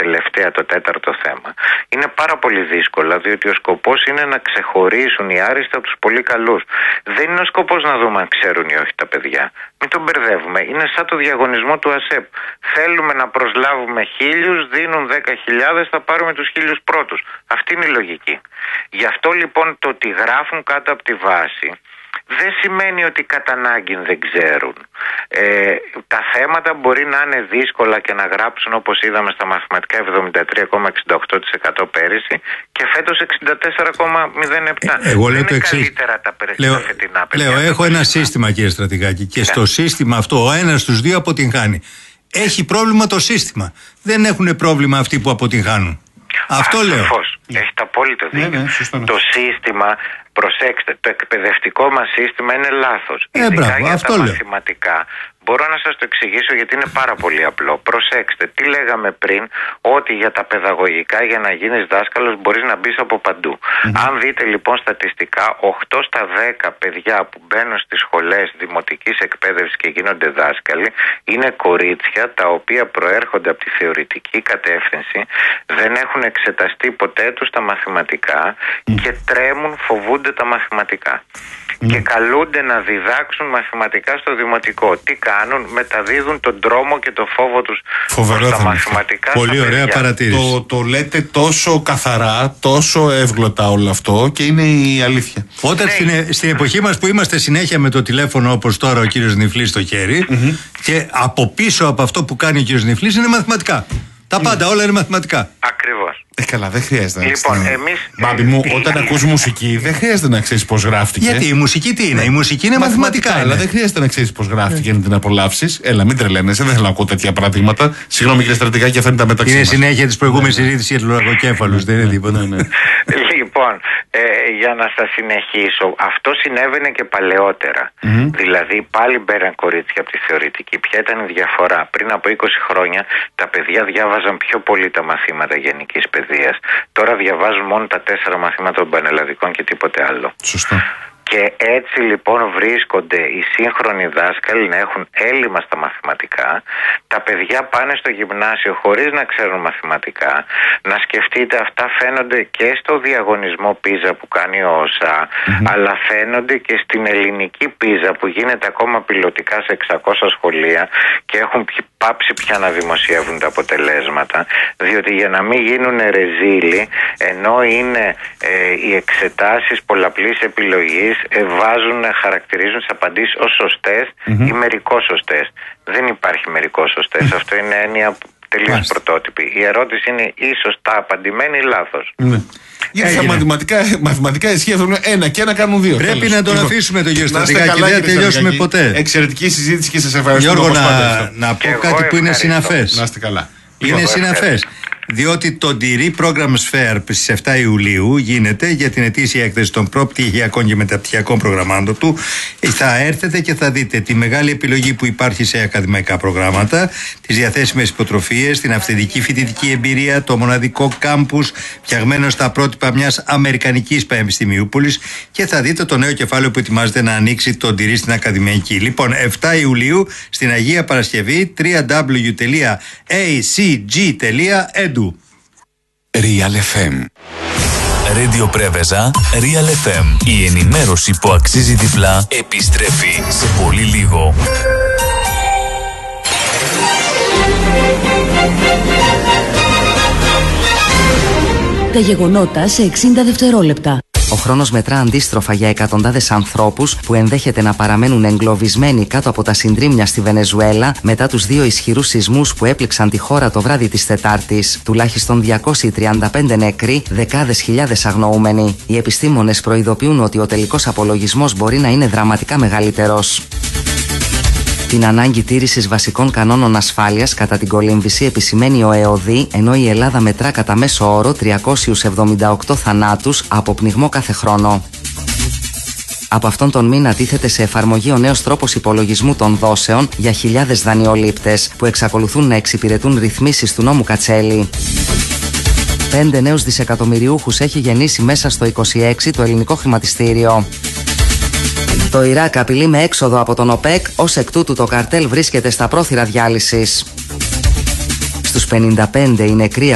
τελευταία, το τέταρτο θέμα, είναι πάρα πολύ δύσκολα, διότι ο σκοπός είναι να ξεχωρίσουν οι άριστοι από τους πολύ καλούς. Δεν είναι ο σκοπός να δούμε αν ξέρουν ή όχι τα παιδιά. Μην τον μπερδεύουμε. Είναι σαν το διαγωνισμό του ΑΣΕΠ. Θέλουμε να προσλάβουμε 1.000, δίνουν 10.000, θα πάρουμε τους 1.000 πρώτους. Αυτή είναι η λογική. Γι' αυτό λοιπόν το ότι γράφουν κάτω από τη βάση δεν σημαίνει ότι κατά ανάγκη δεν ξέρουν. Τα θέματα μπορεί να είναι δύσκολα και να γράψουν, όπως είδαμε στα μαθηματικά, 73,68% πέρυσι και φέτος 64,07%. Εγώ λέω δεν το είναι εξής. καλύτερα τα φετινά παιδιά. Λέω, έχω ένα σύστημα, κύριε Στρατηγάκη, και στο σύστημα αυτό ο ένας στους δύο αποτυγχάνει. Έχει πρόβλημα το σύστημα. Δεν έχουν πρόβλημα αυτοί που αποτυγχάνουν. Αυτό λέω. Έχετε απόλυτο δίκιο. Το σύστημα, προσέξτε, το εκπαιδευτικό μας σύστημα είναι λάθος. Ειδικά για τα μαθηματικά. Μπορώ να σας το εξηγήσω γιατί είναι πάρα πολύ απλό. Προσέξτε, τι λέγαμε πριν, ότι για τα παιδαγωγικά, για να γίνεις δάσκαλος, μπορείς να μπεις από παντού. Αν δείτε λοιπόν στατιστικά, 8 στα 10 παιδιά που μπαίνουν στις σχολές δημοτικής εκπαίδευσης και γίνονται δάσκαλοι, είναι κορίτσια τα οποία προέρχονται από τη θεωρητική κατεύθυνση, δεν έχουν εξεταστεί ποτέ τους τα μαθηματικά και τρέμουν, φοβούνται τα μαθηματικά. Και καλούνται να διδάξουν μαθηματικά στο δημοτικό. Τι κάνουν? Μεταδίδουν τον τρόμο και το φόβο τους στα μαθηματικά. Πολύ ωραία παρατήρηση. Το λέτε τόσο καθαρά, τόσο εύγλωτα όλο αυτό και είναι η αλήθεια. Όταν στην εποχή μας που είμαστε συνέχεια με το τηλέφωνο όπως τώρα ο κύριος Νιφλής στο χέρι και από πίσω από αυτό που κάνει ο κύριος Νιφλής είναι μαθηματικά. Τα πάντα όλα είναι μαθηματικά. Ακριβώς. Καλά, δεν χρειάζεται. Λοιπόν, εμείς. Μπάμπη μου, όταν ακούς μουσική, δεν χρειάζεται να ξέρεις πώς γράφτηκε. Γιατί η μουσική τι είναι? Η μουσική είναι μαθηματικά. Αλλά δεν χρειάζεται να ξέρεις πώς γράφτηκε να την απολαύσεις. Έλα, μην τρελαίνεσαι, δεν θέλω να ακούω τέτοια παραδείγματα. Συγγνώμη, κύριε Στρατηγάκη, αυτά είναι τα μεταξύ μας. Είναι συνέχεια της προηγούμενης συζήτησης για τους λογοκέφαλους, δεν είναι τίποτα. Λοιπόν, για να σας συνεχίσω, αυτό συνέβαινε και παλαιότερα. Δηλαδή, πάλι μπαίναν κορίτσια από τη θεωρητική. Ποια ήταν η διαφορά? Πριν από 20 χρόνια, τα παιδιά διάβαζαν πιο πολύ τα μαθήματα γενικής παιδείας. Τώρα διαβάζουν μόνο τα 4 μαθήματα των πανελλαδικών και τίποτε άλλο. Σωστό. Και έτσι λοιπόν βρίσκονται οι σύγχρονοι δάσκαλοι να έχουν έλλειμμα στα μαθηματικά. Τα παιδιά πάνε στο γυμνάσιο χωρίς να ξέρουν μαθηματικά. Να σκεφτείτε, αυτά φαίνονται και στο διαγωνισμό πίζα που κάνει ο ΩΣΑ, αλλά φαίνονται και στην ελληνική πίζα που γίνεται ακόμα πιλωτικά σε 600 σχολεία και έχουν πάψει πια να δημοσιεύουν τα αποτελέσματα, διότι για να μην γίνουν ρεζίλοι, ενώ είναι οι εξετάσεις πολλαπλής επιλογής, χαρακτηρίζουν τις απαντήσεις ως σωστές ή μερικώς σωστές. Δεν υπάρχει μερικώς σωστές. Αυτό είναι έννοια τελείως πρωτότυπη. Η ερώτηση είναι ή σωστά απαντημένη ή λάθος. Γιατί στα μαθηματικά ισχύει αυτό. 1 και 1 κάνουν 2. Πρέπει να τον αφήσουμε τον κύριο Στρατηγάκη. Δεν θα τελειώσουμε ποτέ. Εξαιρετική συζήτηση και σας ευχαριστώ. Γιώργο, να πω κάτι που είναι συναφές. Να είστε καλά. Είναι συναφές. Διότι το Ντυρί Programs Fair στις 7 Ιουλίου γίνεται για την ετήσια έκθεση των προπτυχιακών και μεταπτυχιακών προγραμμάτων του. Θα έρθετε και θα δείτε τη μεγάλη επιλογή που υπάρχει σε ακαδημαϊκά προγράμματα, τις διαθέσιμες υποτροφίες, την αυθεντική φοιτητική εμπειρία, το μοναδικό κάμπους φτιαγμένο στα πρότυπα μιας αμερικανικής πανεπιστημιούπολης και θα δείτε το νέο κεφάλαιο που ετοιμάζεται να ανοίξει το Ντυρί στην ακαδημαϊκή. Λοιπόν, 7 Ιουλίου στην Αγία Παρασκευή, www.acg.edu. Real FM. Radio Πρέβεζα, Real FM. Η ενημέρωση που αξίζει διπλά επιστρέφει σε πολύ λίγο. Τα γεγονότα σε 60 δευτερόλεπτα. Ο χρόνος μετρά αντίστροφα για εκατοντάδες ανθρώπους που ενδέχεται να παραμένουν εγκλωβισμένοι κάτω από τα συντρίμμια στη Βενεζουέλα μετά τους 2 ισχυρούς σεισμούς που έπληξαν τη χώρα το βράδυ της Τετάρτης. Τουλάχιστον 235 νεκροί, δεκάδες χιλιάδες αγνοούμενοι. Οι επιστήμονες προειδοποιούν ότι ο τελικός απολογισμός μπορεί να είναι δραματικά μεγαλύτερος. Την ανάγκη τήρησης βασικών κανόνων ασφάλειας κατά την κολύμβηση επισημαίνει ο ΕΟΔΗ, ενώ η Ελλάδα μετρά κατά μέσο όρο 378 θανάτους από πνιγμό κάθε χρόνο. Από αυτόν τον μήνα τίθεται σε εφαρμογή ο νέος τρόπος υπολογισμού των δόσεων για χιλιάδες δανειολήπτες που εξακολουθούν να εξυπηρετούν ρυθμίσεις του νόμου Κατσέλη. 5 νέους δισεκατομμυριούχους έχει γεννήσει μέσα στο 26 το ελληνικό χρηματιστήριο. Το Ιράκ απειλεί με έξοδο από τον ΟΠΕΚ, ως εκ τούτου το καρτέλ βρίσκεται στα πρόθυρα διάλυσης. Στους 55 οι νεκροί